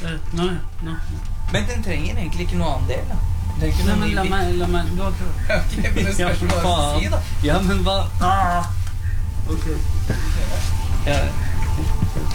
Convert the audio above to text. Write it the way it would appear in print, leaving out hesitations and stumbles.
Nå. Men den trenger egentlig ikke noe annen del, da. Nei, men la meg du har prøvd. Ok, men det spørs hva du skal si, da. Ja, men hva? Ok. Ja.